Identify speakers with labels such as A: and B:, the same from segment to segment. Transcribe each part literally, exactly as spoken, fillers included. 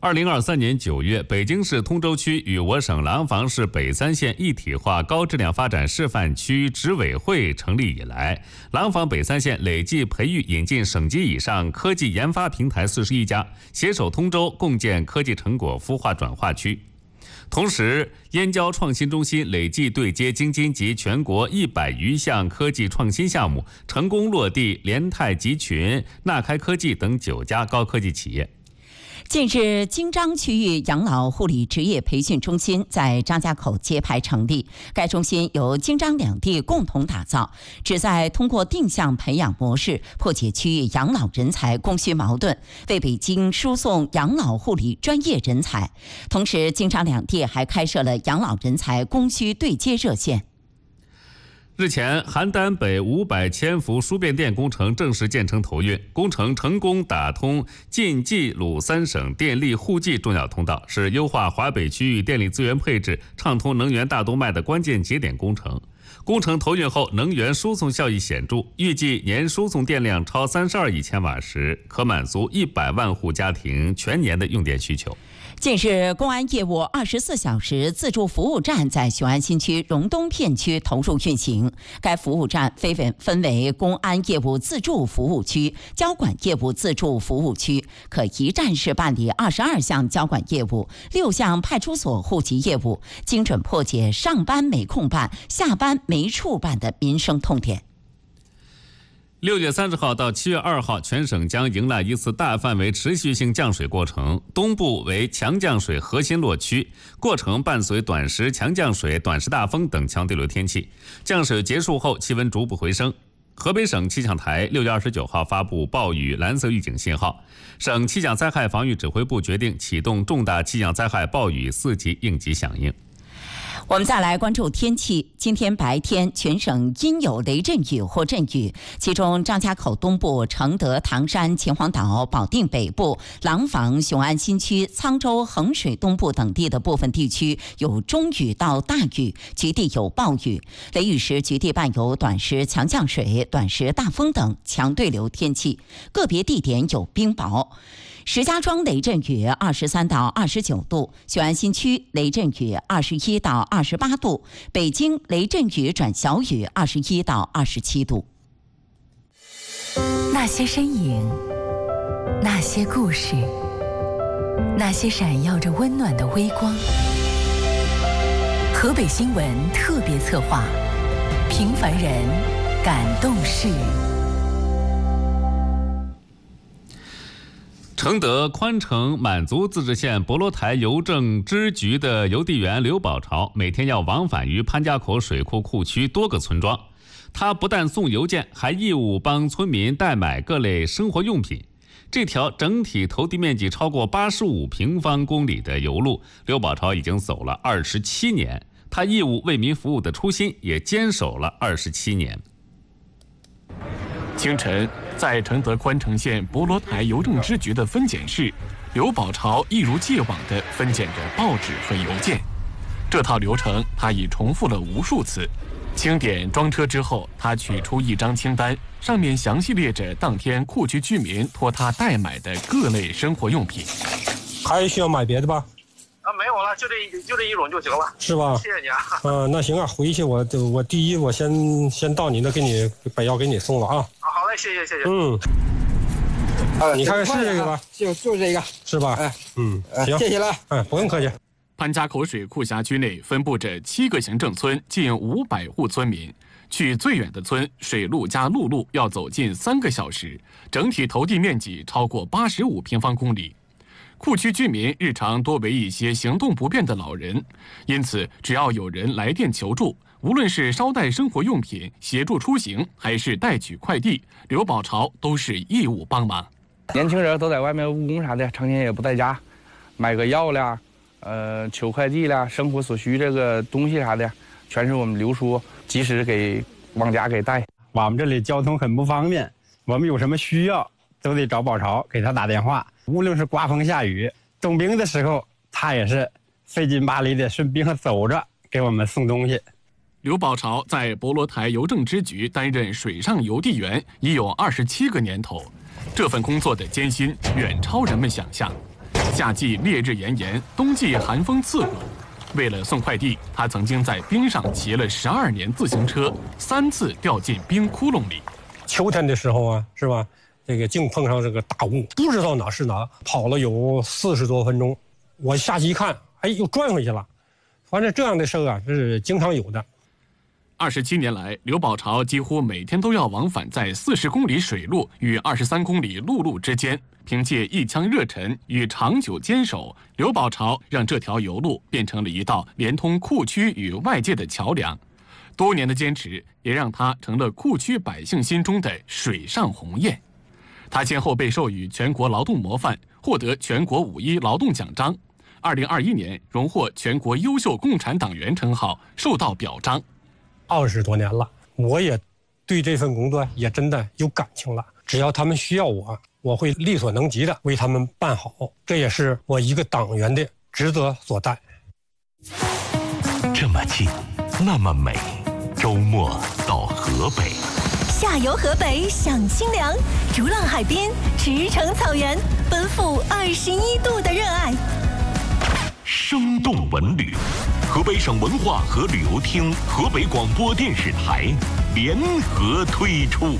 A: 二零二三年九月，北京市通州区与我省廊坊市北三县一体化高质量发展示范区执委会成立以来，廊坊北三县累计培育引进省级以上科技研发平台四十一家，携手通州共建科技成果孵化转化区。同时，燕郊创新中心累计对接京津及全国一百余项科技创新项目，成功落地联泰集群、纳开科技等九家高科技企业。
B: 近日，京张区域养老护理职业培训中心在张家口揭牌成立。该中心由京张两地共同打造，旨在通过定向培养模式，破解区域养老人才供需矛盾，为北京输送养老护理专业人才。同时，京张两地还开设了养老人才供需对接热线。
A: 日前，邯郸北五百千伏输变电工程正式建成投运，工程成功打通晋冀鲁三省电力互济重要通道，是优化华北区域电力资源配置、畅通能源大动脉的关键节点工程。工程投运后，能源输送效益显著，预计年输送电量超三十二亿千瓦时，可满足一百万户家庭全年的用电需求。
B: 近日，公安业务二十四小时自助服务站在雄安新区荣东片区投入运行。该服务站分为公安业务自助服务区、交管业务自助服务区，可一站式办理二十二项交管业务、六项派出所户籍业务，精准破解上班没空办、下班没处办的民生痛点。
A: 六月三十号到七月二号，全省将迎来一次大范围持续性降水过程。东部为强降水核心落区，过程伴随短时强降水、短时大风等强对流天气。降水结束后，气温逐步回升。河北省气象台六月二十九号发布暴雨蓝色预警信号，省气象灾害防御指挥部决定启动重大气象灾害暴雨四级应急响应。
B: 我们再来关注天气。今天白天全省阴有雷阵雨或阵雨，其中张家口东部、承德、唐山、秦皇岛、保定北部、廊坊、雄安新区、沧州、衡水东部等地的部分地区有中雨到大雨，局地有暴雨。雷雨时局地伴有短时强降水、短时大风等强对流天气，个别地点有冰雹。石家庄雷阵雨二十三到二十九度，雄安新区雷阵雨二十一到二十八度，北京雷阵雨转小雨二十一到二十七度。
C: 那些身影，那些故事，那些闪耀着温暖的微光。河北新闻特别策划，平凡人感动事。
A: 承德宽城满族自治县博罗台邮政支局的邮递员刘宝朝每天要往返于潘家口水库库区多个村庄，他不但送邮件，还义务帮村民代买各类生活用品。这条整体投递面积超过八十五平方公里的邮路，刘宝朝已经走了二十七年，他义务为民服务的初心也坚守了二十七年。
D: 清晨，在承德宽城县博罗台邮政支局的分拣室，刘宝朝一如既往地分拣着报纸和邮件。这套流程他已重复了无数次。清点装车之后，他取出一张清单，上面详细列着当天库区居民托他代买的各类生活用品。
E: 还需要买别的吧？
F: 啊，没有了，就这一就这一种就行了。是
E: 吧？
F: 谢谢你啊。
E: 嗯、呃，那行啊，回去我我第一我先先到你那给你把药给你送了啊。
F: 啊，好嘞，谢谢谢谢。
E: 嗯。啊，你看看是这个吧？
G: 就就这个，
E: 是吧？
G: 哎，
E: 嗯，
G: 行，谢谢了。
E: 哎，不用客气。
D: 潘家口水库辖区内分布着七个行政村，近五百户村民。去最远的村水路加陆路要走近三个小时，整体投递面积超过八十五平方公里。库区居民日常多为一些行动不便的老人，因此只要有人来电求助，无论是捎带生活用品、协助出行，还是代取快递，刘宝朝都是义务帮忙。
G: 年轻人都在外面务工啥的，成天也不在家，买个药啦，呃，取快递啦，生活所需这个东西啥的，全是我们刘叔及时给往家给带。
H: 我们这里交通很不方便，我们有什么需要都得找宝朝给他打电话。无论是刮风下雨、冻冰的时候，他也是费劲巴力的顺冰上走着给我们送东西。
D: 刘宝朝在博罗台邮政支局担任水上邮递员已有二十七个年头，这份工作的艰辛远超人们想象。 夏季烈日炎炎，冬季寒风刺骨。为了送快递，他曾经在冰上骑了十二年自行车，三次掉进冰窟窿里。
E: 秋天的时候啊，是吧？这个净碰上这个大雾，不知道哪是哪，跑了有四十多分钟，我下去一看，哎，又转回去了。反正这样的事啊，是经常有的。
D: 二十七年来，刘宝朝几乎每天都要往返在四十公里水路与二十三公里陆路之间。凭借一腔热忱与长久坚守，刘宝朝让这条油路变成了一道连通库区与外界的桥梁。多年的坚持也让他成了库区百姓心中的水上鸿雁。他先后被授予全国劳动模范，获得全国五一劳动奖章。二零二一年荣获全国优秀共产党员称号，受到表彰。
E: 二十多年了，我也对这份工作也真的有感情了。只要他们需要我，我会力所能及的为他们办好，这也是我一个党员的职责所在。
I: 这么近，那么美，周末到河北，
J: 下游河北享清凉，逐浪海滨，驰骋草原，奔赴二十一度的热爱。
I: 生动文旅，河北省文化和旅游厅、河北广播电视台联合推出。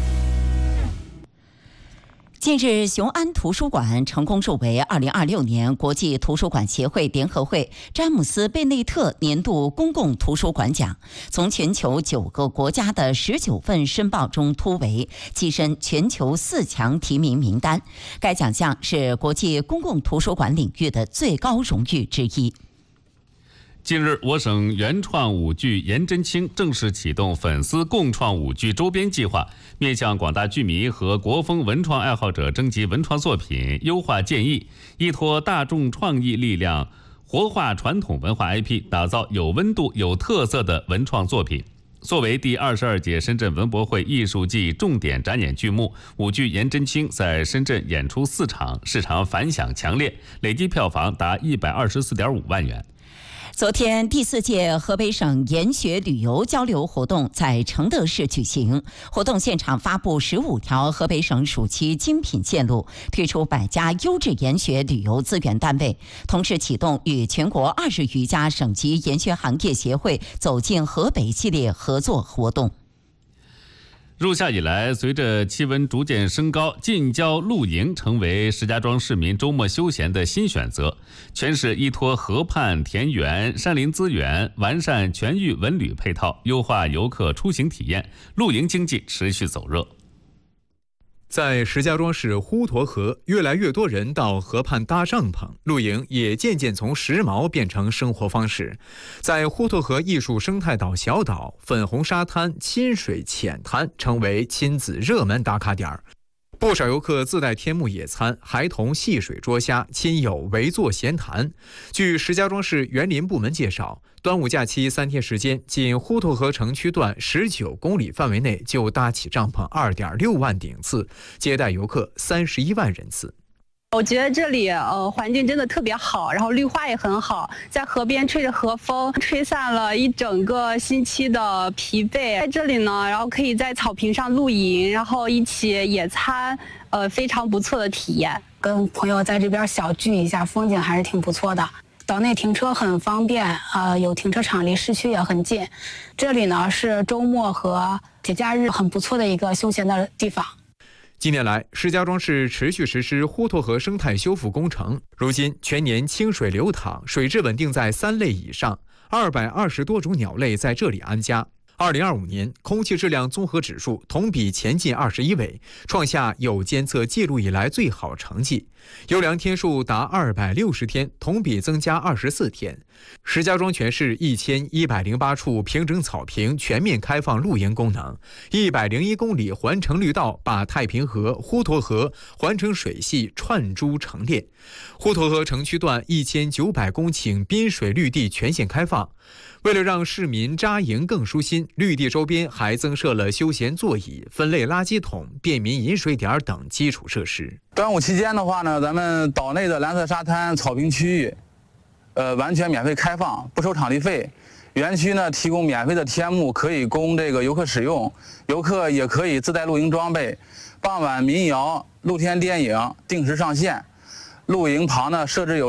B: 近日，雄安图书馆成功入围二零二六年国际图书馆协会联合会詹姆斯·贝内特年度公共图书馆奖，从全球九个国家的十九份申报中突围，跻身全球四强提名名单。该奖项是国际公共图书馆领域的最高荣誉之一。
A: 近日，我省原创舞剧颜真卿正式启动粉丝共创舞剧周边计划，面向广大剧迷和国风文创爱好者征集文创作品、优化建议，依托大众创意力量，活化传统文化 I P， 打造有温度、有特色的文创作品。作为第二十二届深圳文博会艺术季重点展演剧目，舞剧颜真卿在深圳演出四场，市场反响强烈，累计票房达一百二十四点五万元。
B: 昨天，第四届河北省研学旅游交流活动在承德市举行。活动现场发布十五条河北省暑期精品线路，推出百家优质研学旅游资源单位，同时启动与全国二十余家省级研学行业协会走进河北系列合作活动。
A: 入夏以来，随着气温逐渐升高，近郊露营成为石家庄市民周末休闲的新选择。全市依托河畔、田园、山林资源，完善全域文旅配套，优化游客出行体验，露营经济持续走热。
K: 在石家庄市滹沱河，越来越多人到河畔搭帐篷，露营也渐渐从时髦变成生活方式。在滹沱河艺术生态岛小岛，粉红沙滩、亲水浅滩成为亲子热门打卡点。不少游客自带天幕野餐，孩童戏水捉虾，亲友围坐闲谈。据石家庄市园林部门介绍，端午假期三天时间，仅滹沱河城区段十九公里范围内就搭起帐篷二点六万顶次，接待游客三十一万人次。
L: 我觉得这里呃环境真的特别好，然后绿化也很好，在河边吹着河风，吹散了一整个星期的疲惫。在这里呢，然后可以在草坪上露营，然后一起野餐，呃，非常不错的体验。
M: 跟朋友在这边小聚一下，风景还是挺不错的。岛内停车很方便，呃，有停车场，离市区也很近。这里呢是周末和节假日很不错的一个休闲的地方。
K: 近年来，石家庄市持续实施滹沱河生态修复工程，如今全年清水流淌，水质稳定在三类以上，二百二十多种鸟类在这里安家。二零二五年空气质量综合指数同比前进二十一位，创下有监测记录以来最好成绩。优良天数达二百六十天，同比增加二十四天。石家庄全市一千一百零八处平整草坪全面开放露营功能，一百零一公里环城绿道把太平河、滹沱河环城水系串珠成链。滹沱河城区段一千九百公顷滨水绿地全线开放。为了让市民扎营更舒心，绿地周边还增设了休闲座椅、分类垃圾桶、便民饮水点等基础设施。
N: 端午期间的话呢，咱们岛内的蓝色沙滩、草坪区域，呃，完全免费开放，不收场地费。园区呢提供免费的天幕，可以供这个游客使用，游客也可以自带露营装备。傍晚民谣、露天电影定时上线。 露营旁呢设置有